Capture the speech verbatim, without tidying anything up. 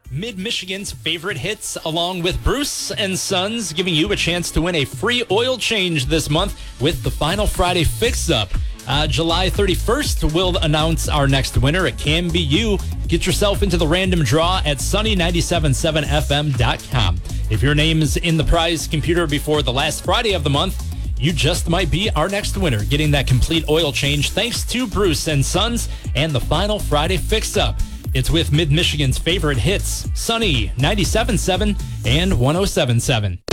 Mid-Michigan's favorite hits, along with Bruce and Sons, giving you a chance to win a free oil change this month with the Final Friday Fix-Up. Uh, July thirty-first, we'll announce our next winner. It can be you. Get yourself into the random draw at sunny nine seven seven f m dot com. If your name is in the prize computer before the last Friday of the month, you just might be our next winner, getting that complete oil change thanks to Bruce and Sons and the Final Friday Fix-Up. It's with Mid-Michigan's favorite hits, Sunny ninety-seven point seven and one oh seven point seven.